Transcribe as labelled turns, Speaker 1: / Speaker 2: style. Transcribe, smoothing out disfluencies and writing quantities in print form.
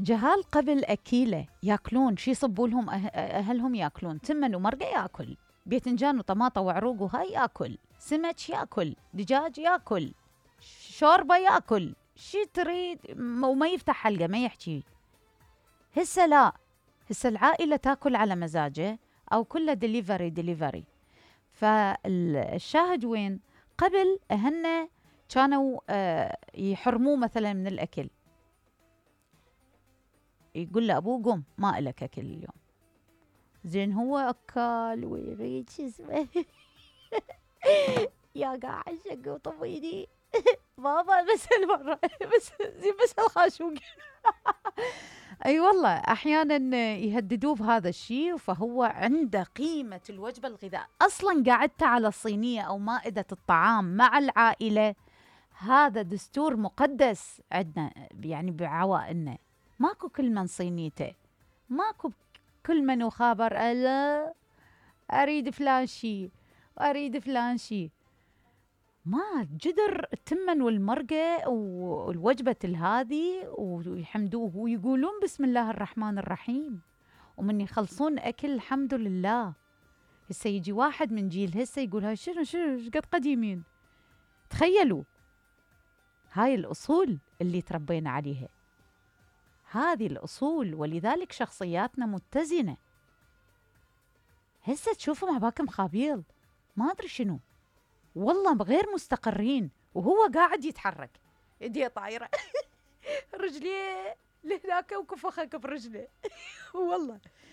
Speaker 1: جهال قبل أكيلة ياكلون شي، يصبوا لهم أهلهم ياكلون تمن ومرقة ياكل، بيتنجان وطماطة وعروق وهاي ياكل، سمك ياكل، دجاج ياكل، شوربة ياكل، شي تريد وما يفتح حلقة ما يحكي. هسه لا، هسه العائلة تاكل على مزاجه أو كله ديليفري ديليفري. فالشاهد وين؟ قبل أهلنا كانوا يحرموه مثلا من الأكل، يقول له أبوه قم ما إلك أكل اليوم. زين هو أكل ويريد شو اسمه يا قاعد شقوا طبيني بابا بس المرة بس زين بس الخاشوق اي والله احيانا يهددوه بهذا الشيء، فهو عنده قيمة الوجبة الغذاء. اصلا قعدته على الصينية او مائدة الطعام مع العائلة، هذا دستور مقدس عندنا يعني بعوائلنا. ماكو كل من صينيته، ماكو كل من وخابر ألا أريد فلان شي وأريد فلان شي. ما جدر التمن والمرقة والوجبة هذه ويحمدوه ويقولون بسم الله الرحمن الرحيم، ومن يخلصون أكل الحمد لله. هسه يجي واحد من جيل هسه يقول هاي شنو قد قديمين. تخيلوا هاي الأصول اللي تربينا عليها، هذه الأصول، ولذلك شخصياتنا متزنة. هسه تشوفوا مع باكم خابيل ما أدري شنو، والله غير مستقرين، وهو قاعد يتحرك ايديه طايرة رجليه لهناك وكفخك برجله والله